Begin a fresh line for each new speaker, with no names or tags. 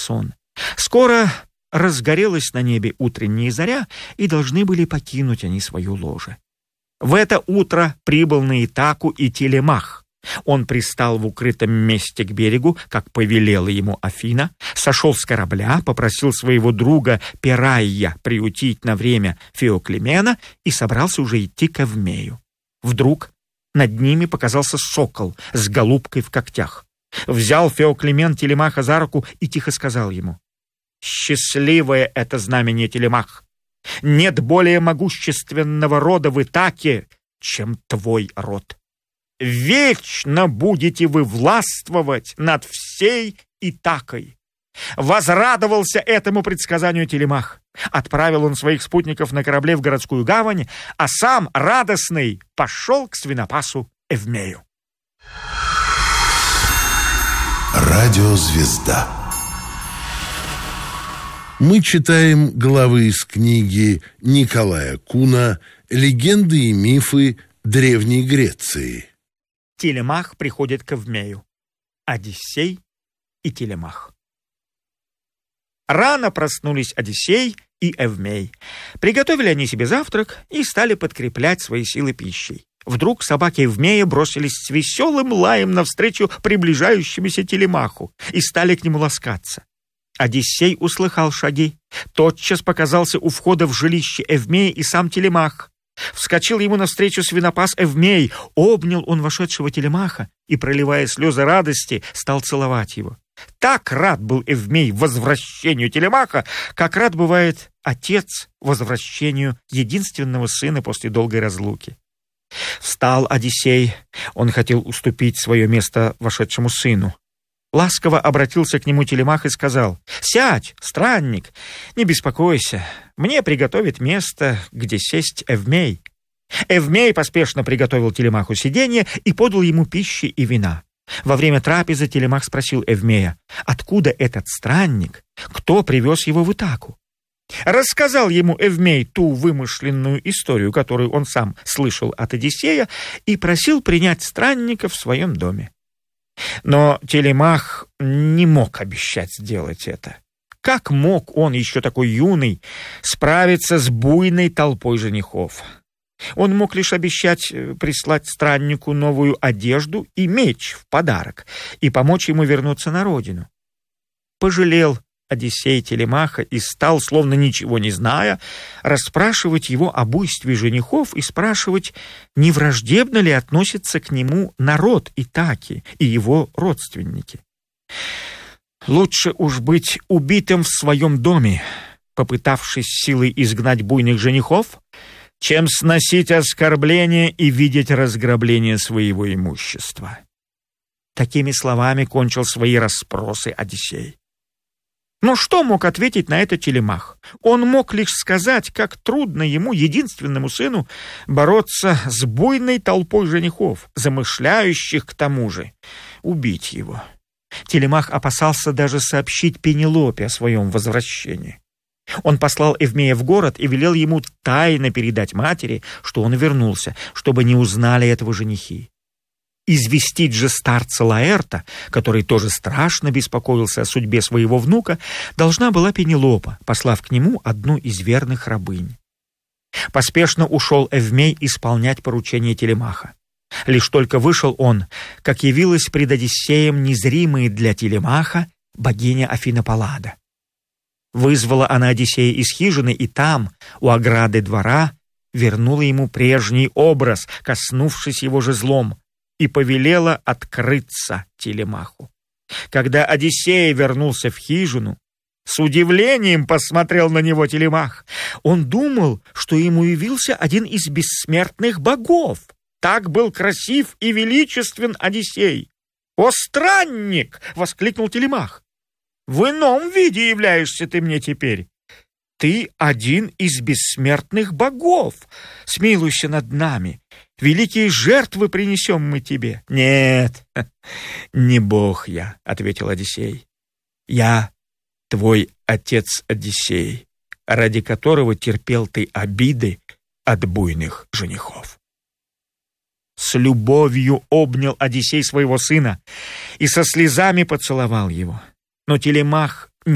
сон. Скоро разгорелась на небе утренняя заря, и должны были покинуть они свое ложе. В это утро прибыл на Итаку и Телемах. Он пристал в укрытом месте к берегу, как повелела ему Афина, сошел с корабля, попросил своего друга Перайя приютить на время Феоклемена и собрался уже идти к Эвмею. Вдруг над ними показался сокол с голубкой в когтях. Взял Феоклемен Телемаха за руку и тихо сказал ему: «Счастливое это знамение, Телемах! Нет более могущественного рода в Итаке, чем твой род. Вечно будете вы властвовать над всей Итакой». Возрадовался этому предсказанию Телемах. Отправил он своих спутников на корабле в городскую гавань, а сам, радостный, пошел к свинопасу Эвмею.
Радиозвезда. Мы читаем главы из книги Николая Куна «Легенды и мифы Древней Греции».
Телемах приходит к Эвмею. Одиссей и Телемах. Рано проснулись Одиссей и Эвмей. Приготовили они себе завтрак и стали подкреплять свои силы пищей. Вдруг собаки Эвмея бросились с веселым лаем навстречу приближающемуся Телемаху и стали к нему ласкаться. Одиссей услыхал шаги. Тотчас показался у входа в жилище Эвмея и сам Телемах. Вскочил ему навстречу свинопас Эвмей, обнял он вошедшего Телемаха и, проливая слезы радости, стал целовать его. Так рад был Эвмей возвращению Телемаха, как рад бывает отец возвращению единственного сына после долгой разлуки. Встал Одиссей, он хотел уступить свое место вошедшему сыну. Ласково обратился к нему Телемах и сказал: «Сядь, странник, не беспокойся, мне приготовит место, где сесть Эвмей». Эвмей поспешно приготовил Телемаху сиденье и подал ему пищи и вина. Во время трапезы Телемах спросил Эвмея, откуда этот странник, кто привез его в Итаку. Рассказал ему Эвмей ту вымышленную историю, которую он сам слышал от Одиссея, и просил принять странника в своем доме. Но Телемах не мог обещать сделать это. Как мог он, еще такой юный, справиться с буйной толпой женихов? Он мог лишь обещать прислать страннику новую одежду и меч в подарок и помочь ему вернуться на родину. Пожалел Одиссей Телемаха и стал, словно ничего не зная, расспрашивать его о буйстве женихов и спрашивать, не враждебно ли относится к нему народ Итаки и его родственники. «Лучше уж быть убитым в своем доме, попытавшись силой изгнать буйных женихов, чем сносить оскорбления и видеть разграбление своего имущества». Такими словами кончил свои расспросы Одиссей. Но что мог ответить на это Телемах? Он мог лишь сказать, как трудно ему, единственному сыну, бороться с буйной толпой женихов, замышляющих к тому же убить его. Телемах опасался даже сообщить Пенелопе о своем возвращении. Он послал Эвмея в город и велел ему тайно передать матери, что он вернулся, чтобы не узнали этого женихи. Известить же старца Лаэрта, который тоже страшно беспокоился о судьбе своего внука, должна была Пенелопа, послав к нему одну из верных рабынь. Поспешно ушел Эвмей исполнять поручение Телемаха. Лишь только вышел он, как явилась пред Одиссеем незримая для Телемаха богиня Афина Паллада. Вызвала она Одиссея из хижины, и там, у ограды двора, вернула ему прежний образ, коснувшись его жезлом, и повелела открыться Телемаху. Когда Одиссей вернулся в хижину, с удивлением посмотрел на него Телемах. Он думал, что ему явился один из бессмертных богов. Так был красив и величествен Одиссей. «О, странник!» — воскликнул Телемах. «В ином виде являешься ты мне теперь. Ты один из бессмертных богов. Смилуйся над нами. Великие жертвы принесем мы тебе». «Нет, не бог я», — ответил Одиссей. «Я твой отец Одиссей, ради которого терпел ты обиды от буйных женихов». С любовью обнял Одиссей своего сына и со слезами поцеловал его. Но Телемах